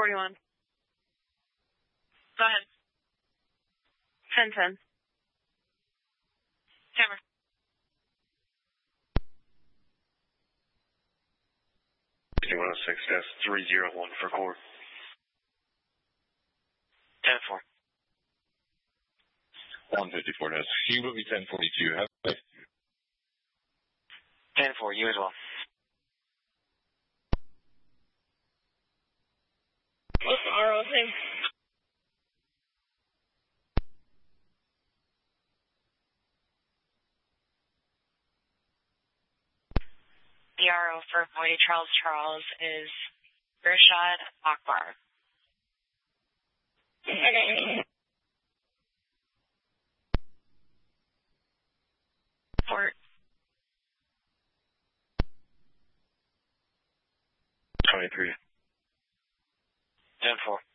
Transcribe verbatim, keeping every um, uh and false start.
forty-one. Go ahead. ten ten. Camera. one oh six dash three oh one for core. ten four. one fifty-four dash. Can you put me ten forty-two? Have a ten four, you as well. What's the R O name? The R O for Boydie Charles Charles is Rashad Akbar. Okay. Port. twenty-three. ten four.